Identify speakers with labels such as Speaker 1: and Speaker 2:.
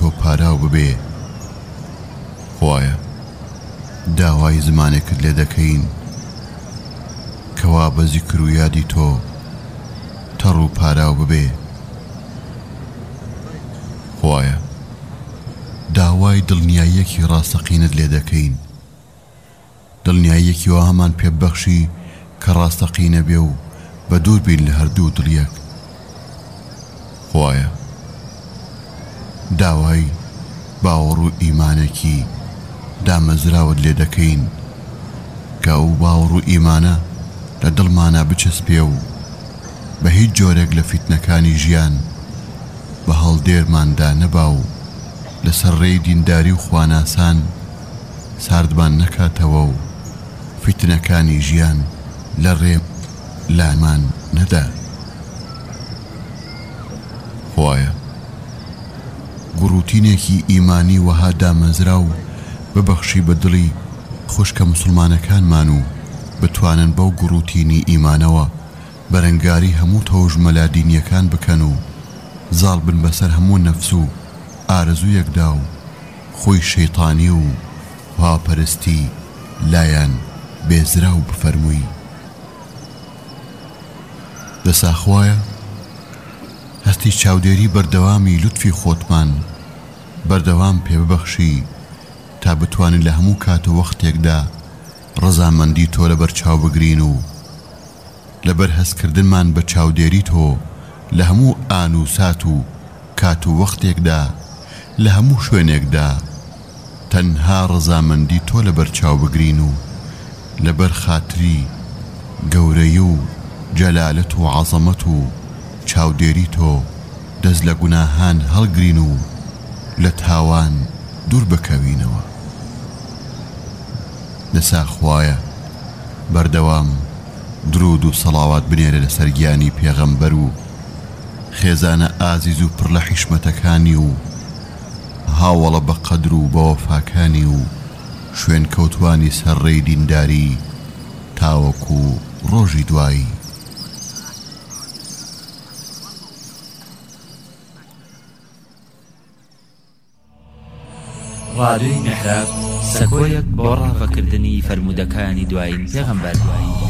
Speaker 1: تۆ پاراو ببێ. خوایە داوای زمانێکت لێ دەکەین کەوا بە زیکر و یادی تۆ تەڕ و پاراو ببێ. خوایە داوای دڵنیاییەکی ڕاستەقینت لێ دەکەین، دڵنیاییەکی وا هەمان پێبەخشی کە ڕاستەقینە بێ و بە دوور بین لە هەردوو دڵیەک. خوایە داوای باوەڕ و ئیمانێکی دامەزراوت لێ دەکەین کە ئەو باوەڕ و ئیمانە لە دڵمانە بچەسپێ و بە هیچ جۆرێک لە فیتنەکانی ژیان بە هەڵدێرماندا نەبا و لەسەر ڕێی دینداری و خواناسان ساردمان نەکاتەوە و فیتنەکانی ژیان لە ڕێ لامان نەدا. خوایە گوڕوتینێکی ئیمانی وەها دامەزرا و ببەخشی بە دڵی خوشکە مسلمانەکانمان و بتوانن بەو گوڕوتینی ئیمانەوە بەرەنگاری هەموو تەوژمەلا دینیەکان بکەن و زاڵ بن بەسەر هەموو نەفس و ئارزوویەکدا و خۆی شەیطانی و هاپەرستی لایەن بێزرا و بفەرمووی. دەسا خوایە هەستی چاودێری بەردەوامی لوتفی خۆتمان بەردەوام پێ ببەخشی تا بتوانین لە هەموو کات و وەختێکدا ڕەزامەندی تۆ لەبەر چاو بگرین و لەبەر هەستکردنمان بە چاودێری تۆ لە هەموو ئان و سات و کات و وەختێکدا لە هەموو شوێنێکدا تەنها ڕەزامەندی تۆ لەبەر چاو بگرین و لەبەر خاتری گەورەی و جەلالەت و عەزەمەت و چاودێری تۆ دەست لە گوناهان هەڵگرین و لە تاوان دوور بکەوینەوە. دەسا خوایە بەردەوام درود و سەڵاوات بنێرە لەسەر گیانی پێغەمبەر و خێزانە ئازیز و پڕ لە حیشمەتەکانی و هاوڵە بە قەدر و بە وەفاکانی و شوێن کەوتوانی سەرڕێی دینداری تاوەکو ڕۆژی دوایی.
Speaker 2: ڕادیۆی میحراب سەکۆیەک بۆ ڕاوەکردنی فەرموودەکانی دوایین پێغەمبەر.